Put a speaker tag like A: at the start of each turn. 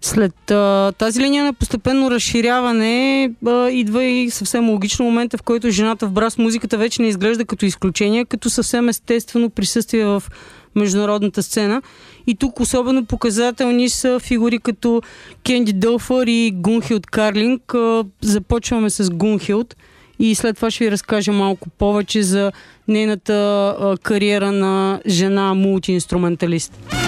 A: След тази линия на постепенно разширяване идва и съвсем логично момента, в който жената в брас музиката вече не изглежда като изключение, като съвсем естествено присъствие в международната сцена. И тук особено показателни са фигури като Кенди Дълфър и Гунхилд Карлинг. Започваме с Гунхилд и след това ще ви разкажа малко повече за нейната кариера на жена мултиинструменталист.